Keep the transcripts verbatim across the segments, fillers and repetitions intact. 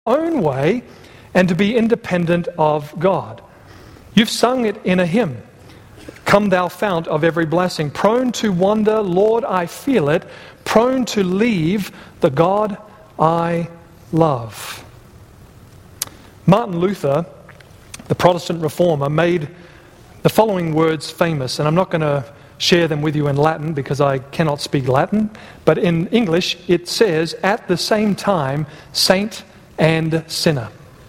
own way and to be independent of God. You've sung it in a hymn. Come thou fount of every blessing, prone to wander, Lord, I feel it, prone to leave the God I love. Martin Luther, the Protestant reformer, made the following words famous, and I'm not going to share them with you in Latin because I cannot speak Latin, but in English it says, at the same time, saint and sinner.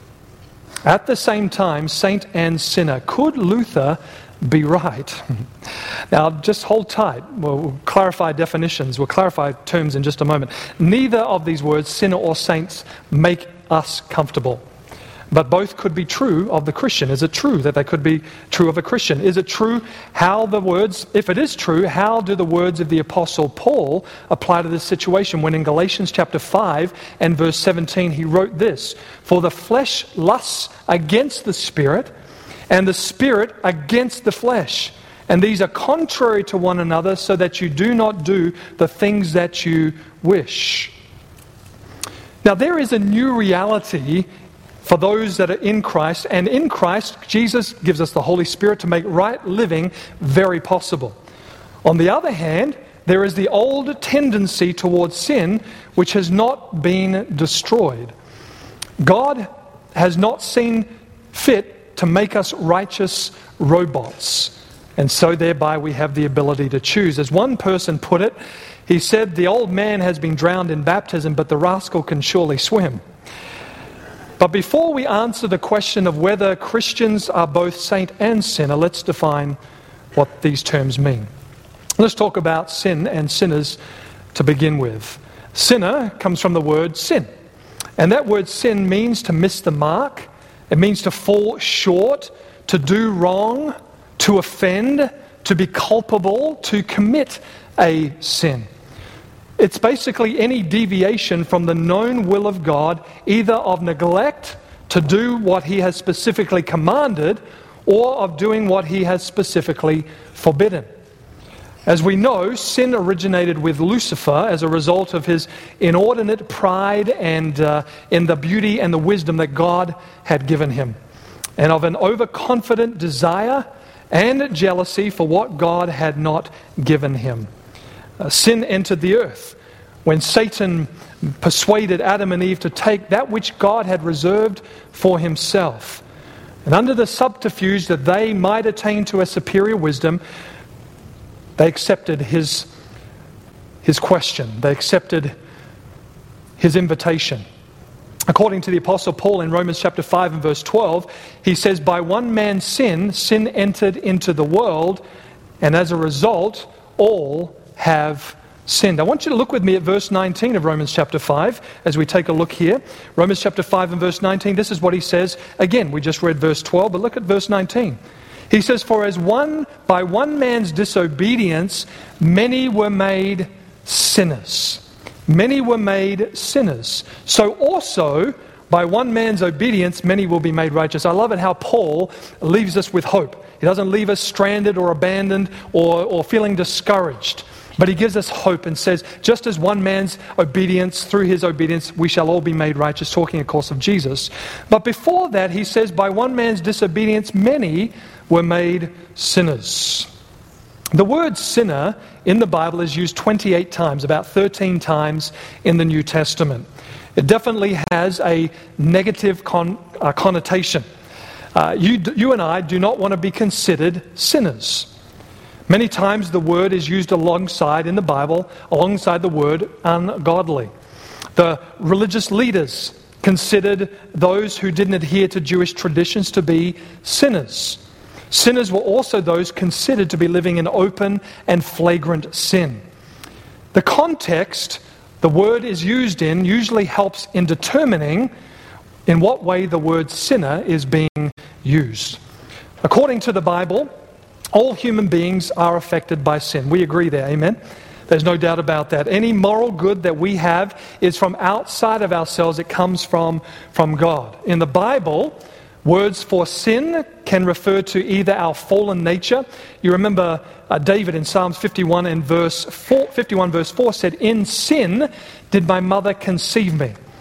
At the same time, saint and sinner. Could Luther be right? Now, just hold tight. We'll, we'll clarify definitions. We'll clarify terms in just a moment. Neither of these words, sinner or saints, make us comfortable. But both could be true of the Christian. Is it true that they could be true of a Christian? Is it true how the words, if it is true, how do the words of the Apostle Paul apply to this situation? When in Galatians chapter five and verse seventeen he wrote this, for the flesh lusts against the Spirit, and the Spirit against the flesh. And these are contrary to one another, so that you do not do the things that you wish. Now there is a new reality for those that are in Christ, and in Christ, Jesus gives us the Holy Spirit to make right living very possible. On the other hand, there is the old tendency towards sin which has not been destroyed. God has not seen fit to make us righteous robots, and so thereby we have the ability to choose. As one person put it, he said, the old man has been drowned in baptism, but the rascal can surely swim. But before we answer the question of whether Christians are both saint and sinner, let's define what these terms mean. Let's talk about sin and sinners to begin with. Sinner comes from the word sin. And that word sin means to miss the mark. It means to fall short, to do wrong, to offend, to be culpable, to commit a sin. It's basically any deviation from the known will of God, either of neglect to do what He has specifically commanded, or of doing what He has specifically forbidden. As we know, sin originated with Lucifer as a result of his inordinate pride and uh, in the beauty and the wisdom that God had given him, and of an overconfident desire and jealousy for what God had not given him. Uh, sin entered the earth when Satan persuaded Adam and Eve to take that which God had reserved for himself. And under the subterfuge that they might attain to a superior wisdom, they accepted his, his question. They accepted his invitation. According to the Apostle Paul in Romans chapter five and verse twelve, he says, by one man's sin, sin entered into the world, and as a result, all have sinned. I want you to look with me at verse nineteen of Romans chapter five as we take a look here. Romans chapter five and verse nineteen, this is what he says. Again, we just read verse twelve, but look at verse nineteen. He says, for as one, by one man's disobedience, many were made sinners. Many were made sinners. So also, by one man's obedience, many will be made righteous. I love it how Paul leaves us with hope. He doesn't leave us stranded or abandoned or, or feeling discouraged. But he gives us hope and says, just as one man's obedience, through his obedience, we shall all be made righteous, talking, of course, of Jesus. But before that, he says, by one man's disobedience, many were made sinners. The word sinner in the Bible is used twenty-eight times, about thirteen times in the New Testament. It definitely has a negative con- uh, connotation. Uh, you, you and I do not want to be considered sinners. Many times the word is used alongside in the Bible, alongside the word ungodly. The religious leaders considered those who didn't adhere to Jewish traditions to be sinners. Sinners were also those considered to be living in open and flagrant sin. The context the word is used in usually helps in determining in what way the word sinner is being used. According to the Bible, all human beings are affected by sin. We agree there, amen? There's no doubt about that. Any moral good that we have is from outside of ourselves. It comes from, from God. In the Bible, words for sin can refer to either our fallen nature. You remember uh, David in Psalms fifty-one and verse four, fifty-one verse four said, in sin did my mother conceive me.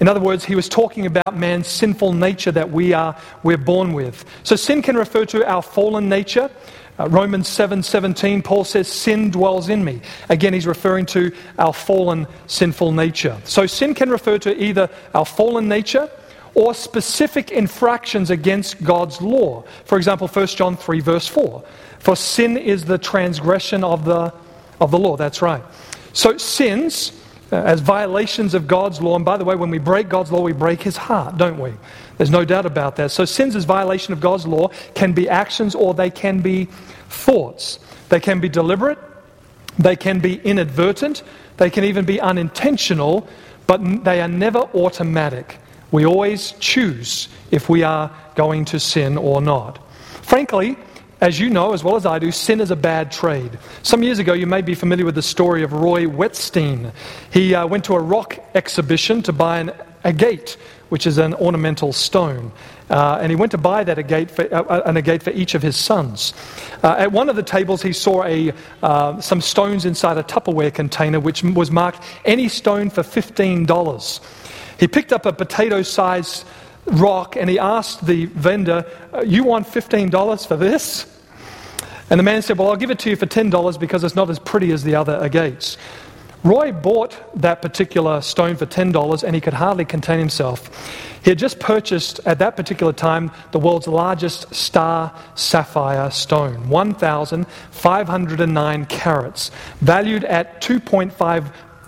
In other words, he was talking about man's sinful nature that we are, we're born with. So sin can refer to our fallen nature. Uh, Romans seven seventeen, Paul says, sin dwells in me. Again, he's referring to our fallen, sinful nature. So sin can refer to either our fallen nature or specific infractions against God's law. For example, First John three, verse four. For sin is the transgression of the, of the law. That's right. So sins, uh, as violations of God's law, and by the way, when we break God's law, we break his heart, don't we? There's no doubt about that. So sins as violation of God's law can be actions or they can be thoughts. They can be deliberate, they can be inadvertent, they can even be unintentional, but they are never automatic. We always choose if we are going to sin or not. Frankly, as you know as well as I do, sin is a bad trade. Some years ago, you may be familiar with the story of Roy Wetstein. He uh, went to a rock exhibition to buy an agate, which is an ornamental stone. Uh, and he went to buy that agate for, uh, an agate for each of his sons. Uh, at one of the tables, he saw a uh, some stones inside a Tupperware container, which was marked, any stone for fifteen dollars. He picked up a potato-sized rock and he asked the vendor, you want fifteen dollars for this? And the man said, well, I'll give it to you for ten dollars because it's not as pretty as the other agates. Roy bought that particular stone for ten dollars and he could hardly contain himself. He had just purchased, at that particular time, the world's largest star sapphire stone, one thousand five hundred nine carats, valued at two point five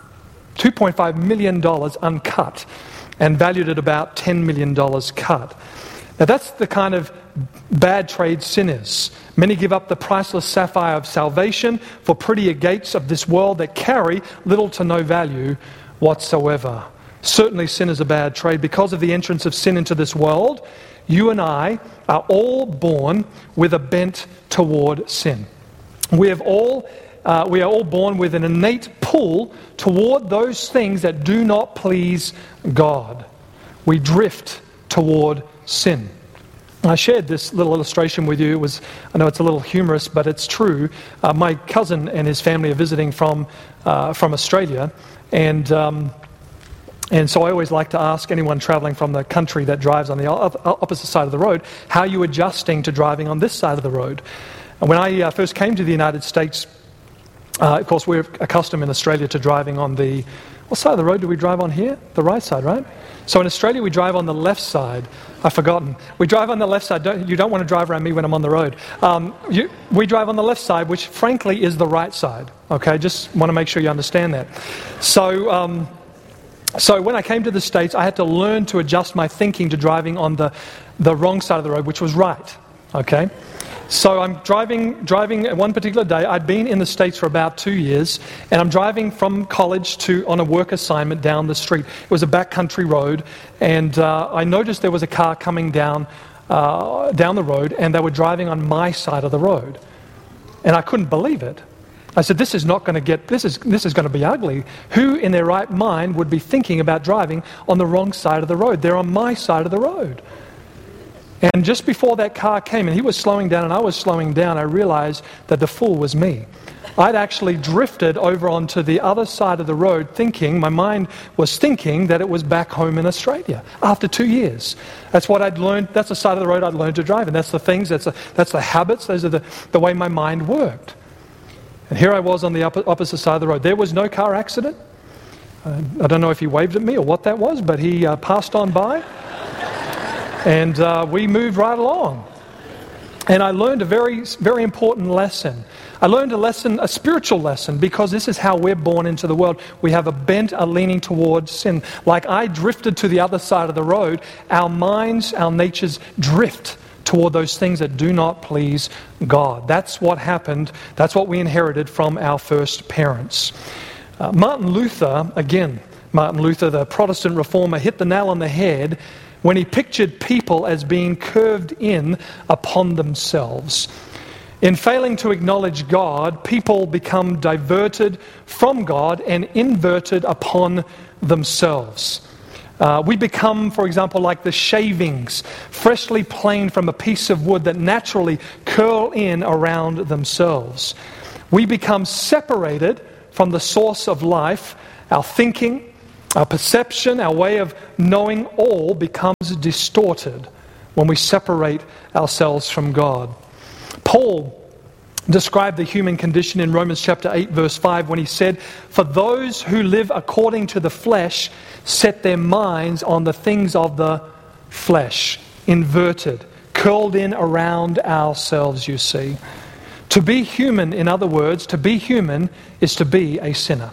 million dollars uncut, and valued at about ten million dollars cut. Now that's the kind of bad trade sin is. Many give up the priceless sapphire of salvation for pretty agates of this world that carry little to no value whatsoever. Certainly sin is a bad trade. Because of the entrance of sin into this world, you and I are all born with a bent toward sin. We have all uh, we are all born with an innate pull toward those things that do not please God. We drift toward sin. I shared this little illustration with you. It was, I know it's a little humorous, but it's true. Uh, my cousin and his family are visiting from uh, from Australia, and um, and so I always like to ask anyone traveling from the country that drives on the opposite side of the road, how are you adjusting to driving on this side of the road? And when I uh, first came to the United States, uh, of course we're accustomed in Australia to driving on the, what side of the road do we drive on here? The right side, right? So in Australia, we drive on the left side. I've forgotten. We drive on the left side. Don't, you don't want to drive around me when I'm on the road. Um, you, we drive on the left side, which frankly is the right side. Okay, just want to make sure you understand that. So, um, so when I came to the States, I had to learn to adjust my thinking to driving on the, the wrong side of the road, which was right. Okay. So I'm driving driving one particular day. I'd been in the States for about two years, and I'm driving from college to on a work assignment down the street. It was a backcountry road, and uh, I noticed there was a car coming down uh, down the road, and they were driving on my side of the road, and I couldn't believe it. I said, "This is not going to get. This is this is going to be ugly. Who in their right mind would be thinking about driving on the wrong side of the road? They're on my side of the road." And just before that car came, and he was slowing down and I was slowing down, I realized that the fool was me. I'd actually drifted over onto the other side of the road thinking, my mind was thinking that it was back home in Australia after two years. That's what I'd learned, that's the side of the road I'd learned to drive, and that's the things, that's the, that's the habits, those are the, the way my mind worked. And here I was on the opposite side of the road. There was no car accident. Uh, I don't know if he waved at me or what that was, but he uh, passed on by. And uh, we moved right along. And I learned a very, very important lesson. I learned a lesson, a spiritual lesson, because this is how we're born into the world. We have a bent, a leaning towards sin. Like I drifted to the other side of the road, our minds, our natures drift toward those things that do not please God. That's what happened. That's what we inherited from our first parents. Uh, Martin Luther, again, Martin Luther, the Protestant reformer, hit the nail on the head when he pictured people as being curved in upon themselves. In failing to acknowledge God, people become diverted from God and inverted upon themselves. Uh, we become, for example, like the shavings, freshly planed from a piece of wood that naturally curl in around themselves. We become separated from the source of life, our thinking, Our perception, our way of knowing all becomes distorted when we separate ourselves from God. Paul described the human condition in Romans chapter eight verse five when he said, "For those who live according to the flesh set their minds on the things of the flesh." Inverted, curled in around ourselves, you see. To be human, in other words, to be human is to be a sinner.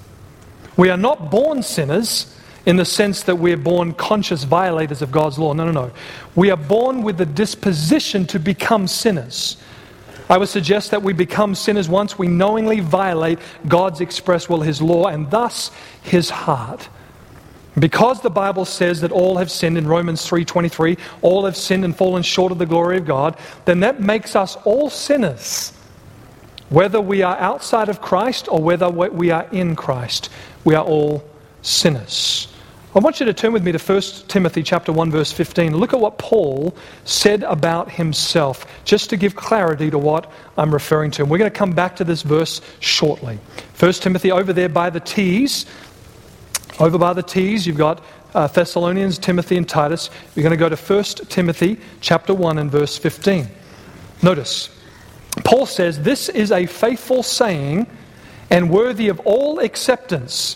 We are not born sinners in the sense that we are born conscious violators of God's law. No, no, no. We are born with the disposition to become sinners. I would suggest that we become sinners once we knowingly violate God's express will, His law, and thus His heart. Because the Bible says that all have sinned in Romans three twenty-three, all have sinned and fallen short of the glory of God, then that makes us all sinners. Whether we are outside of Christ or whether we are in Christ, we are all sinners. I want you to turn with me to First Timothy chapter one verse fifteen. Look at what Paul said about himself, just to give clarity to what I'm referring to. And we're going to come back to this verse shortly. First Timothy, over there by the T's, over by the T's, you've got uh, Thessalonians, Timothy, and Titus. We're going to go to First Timothy chapter one and verse fifteen. Notice, Paul says, "This is a faithful saying and worthy of all acceptance,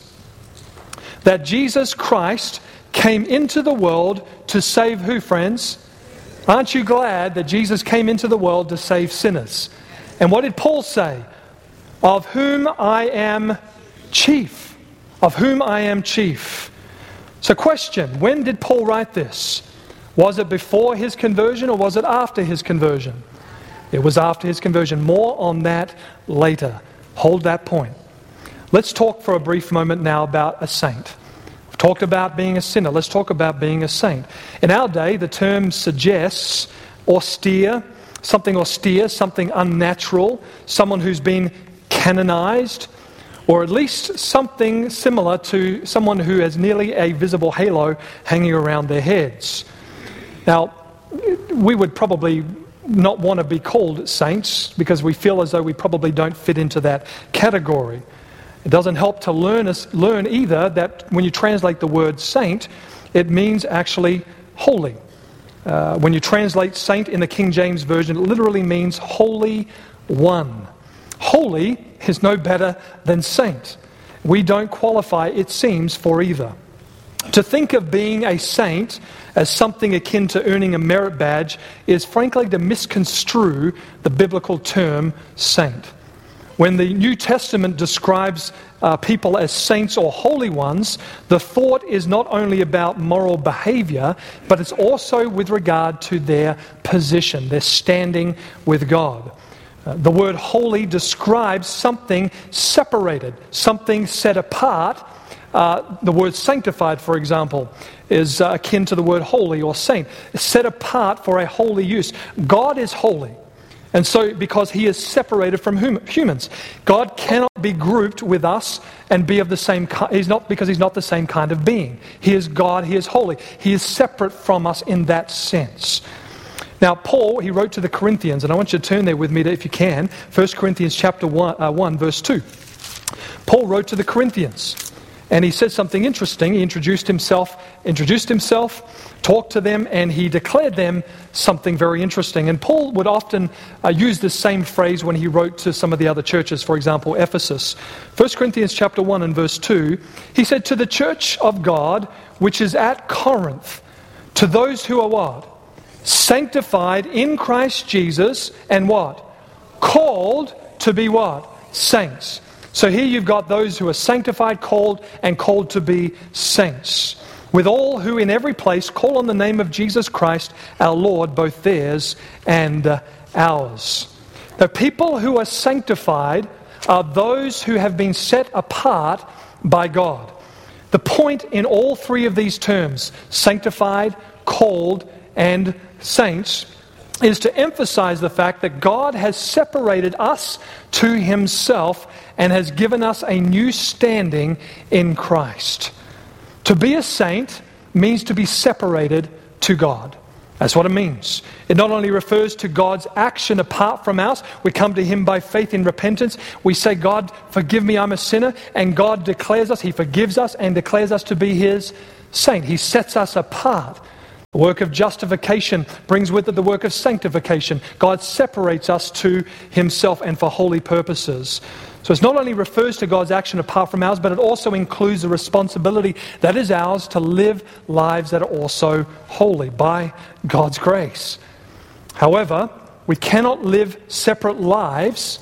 that Jesus Christ came into the world to save" who, friends? Aren't you glad that Jesus came into the world to save sinners? And what did Paul say? "Of whom I am chief." Of whom I am chief. So question, when did Paul write this? Was it before his conversion or was it after his conversion? It was after his conversion. More on that later. Hold that point. Let's talk for a brief moment now about a saint. We've talked about being a sinner. Let's talk about being a saint. In our day, the term suggests austere, something austere, something unnatural, someone who's been canonized, or at least something similar to someone who has nearly a visible halo hanging around their heads. Now, we would probably not want to be called saints because we feel as though we probably don't fit into that category. It doesn't help to learn us, learn either that when you translate the word saint, it means actually holy. Uh, when you translate saint in the King James Version, it literally means holy one. Holy is no better than saint. We don't qualify, it seems, for either. To think of being a saint as something akin to earning a merit badge is frankly to misconstrue the biblical term saint. When the New Testament describes uh, people as saints or holy ones, the thought is not only about moral behavior, but it's also with regard to their position, their standing with God. Uh, the word holy describes something separated, something set apart. Uh, the word sanctified, for example, is uh, akin to the word holy or saint. Set apart for a holy use. God is holy. And so, because He is separated from hum- humans, God cannot be grouped with us and be of the same kind. He's not, because He's not the same kind of being. He is God, He is holy. He is separate from us in that sense. Now, Paul, he wrote to the Corinthians, and I want you to turn there with me, to, if you can, First Corinthians chapter one, uh, one, verse two. Paul wrote to the Corinthians, and he said something interesting. He introduced himself, introduced himself, talked to them, and he declared them something very interesting. And Paul would often uh, use this same phrase when he wrote to some of the other churches, for example, Ephesus. First Corinthians chapter one and verse two, he said, "To the church of God, which is at Corinth, to those who are what? Sanctified in Christ Jesus, and what? Called to be what? Saints." So here you've got those who are sanctified, called, and called to be saints. "With all who in every place call on the name of Jesus Christ, our Lord, both theirs and uh, ours." The people who are sanctified are those who have been set apart by God. The point in all three of these terms, sanctified, called, and saints, is to emphasize the fact that God has separated us to Himself and has given us a new standing in Christ. To be a saint means to be separated to God. That's what it means. It not only refers to God's action apart from us. We come to Him by faith in repentance. We say, God, forgive me, I'm a sinner. And God declares us, He forgives us and declares us to be His saint. He sets us apart. The work of justification brings with it the work of sanctification. God separates us to Himself and for holy purposes. So it not only refers to God's action apart from ours, but it also includes the responsibility that is ours to live lives that are also holy by God's grace. However, we cannot live separate lives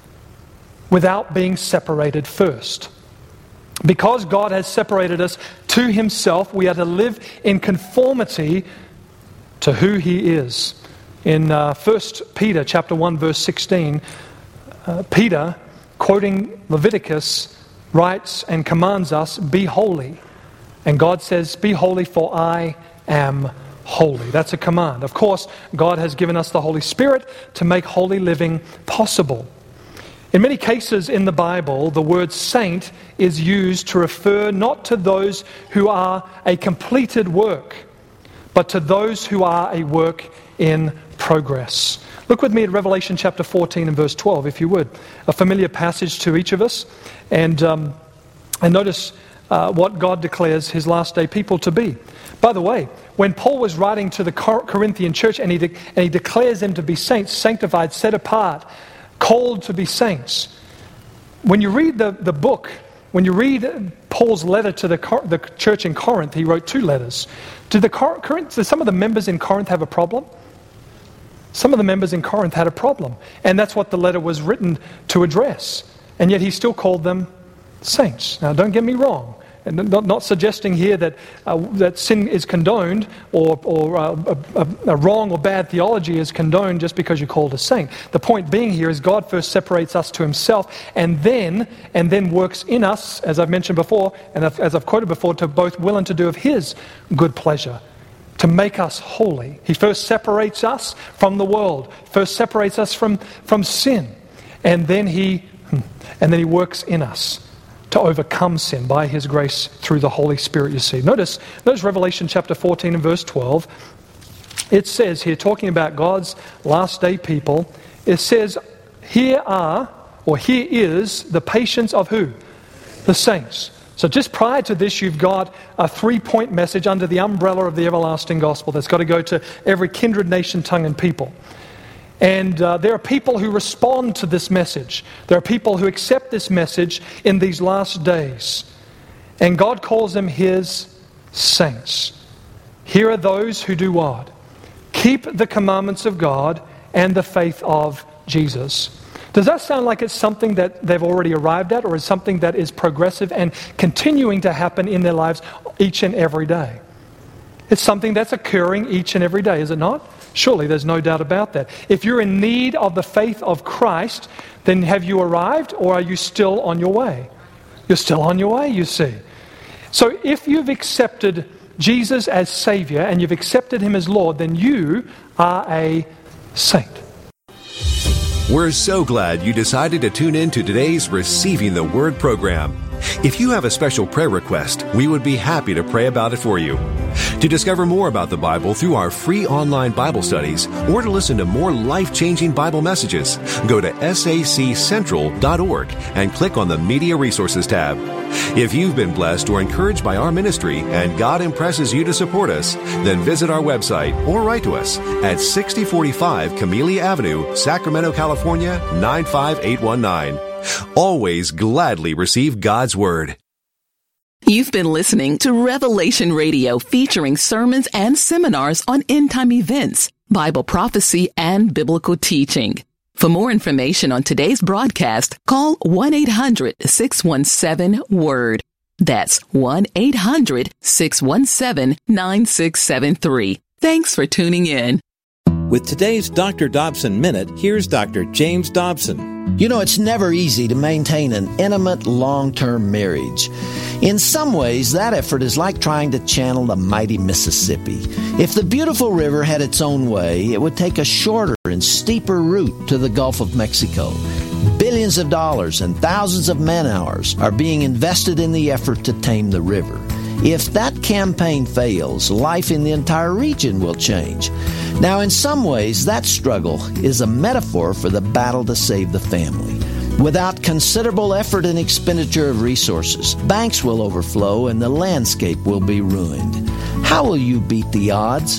without being separated first. Because God has separated us to Himself, we are to live in conformity to who He is. In uh, First Peter chapter one, verse sixteen, uh, Peter, quoting Leviticus, writes and commands us, be holy. And God says, be holy for I am holy. That's a command. Of course, God has given us the Holy Spirit to make holy living possible. In many cases in the Bible, the word saint is used to refer not to those who are a completed work, but to those who are a work in progress. Look with me at Revelation chapter fourteen and verse twelve, if you would. A familiar passage to each of us. And, um, and notice uh, what God declares His last day people to be. By the way, when Paul was writing to the Corinthian church and he, de- and he declares them to be saints, sanctified, set apart, called to be saints. When you read the, the book, when you read Paul's letter to the, Cor- the church in Corinth, he wrote two letters. Did, the Cor- Corinth, did some of the members in Corinth have a problem? Some of the members in Corinth had a problem. And that's what the letter was written to address. And yet he still called them saints. Now don't get me wrong. And not, not suggesting here that uh, that sin is condoned or, or uh, a, a, a wrong or bad theology is condoned just because you're called a saint. The point being here is God first separates us to Himself and then and then works in us, as I've mentioned before, and as I've quoted before, to both will and to do of His good pleasure, to make us holy. He first separates us from the world, first separates us from, from sin, and then He and then He works in us to overcome sin by His grace through the Holy Spirit, you see. Notice, notice Revelation chapter fourteen and verse twelve. It says here, talking about God's last day people, it says, here are, or here is, the patience of who? The saints. So just prior to this, you've got a three-point message under the umbrella of the everlasting gospel that's got to go to every kindred, nation, tongue, and people. And uh, there are people who respond to this message. There are people who accept this message in these last days. And God calls them His saints. Here are those who do what? Keep the commandments of God and the faith of Jesus. Does that sound like it's something that they've already arrived at, or is something that is progressive and continuing to happen in their lives each and every day? It's something that's occurring each and every day, is it not? Surely there's no doubt about that. If you're in need of the faith of Christ, then have you arrived, or are you still on your way? You're still on your way, you see. So if you've accepted Jesus as Savior and you've accepted Him as Lord, then you are a saint. We're so glad you decided to tune in to today's Receiving the Word program. If you have a special prayer request, we would be happy to pray about it for you. To discover more about the Bible through our free online Bible studies, or to listen to more life-changing Bible messages, go to S A C central dot org and click on the Media Resources tab. If you've been blessed or encouraged by our ministry and God impresses you to support us, then visit our website or write to us at sixty forty-five Camellia Avenue, Sacramento, California, nine five eight one nine. Always gladly receive God's Word. You've been listening to Revelation Radio, featuring sermons and seminars on end-time events, Bible prophecy, and biblical teaching. For more information on today's broadcast, call one eight hundred six one seven word. That's one eight hundred six one seven nine six seven three. Thanks for tuning in. With today's Doctor Dobson Minute, here's Doctor James Dobson. You know, it's never easy to maintain an intimate, long-term marriage. In some ways, that effort is like trying to channel the mighty Mississippi. If the beautiful river had its own way, it would take a shorter and steeper route to the Gulf of Mexico. Billions of dollars and thousands of man-hours are being invested in the effort to tame the river. If that campaign fails, life in the entire region will change. Now, in some ways, that struggle is a metaphor for the battle to save the family. Without considerable effort and expenditure of resources, banks will overflow and the landscape will be ruined. How will you beat the odds?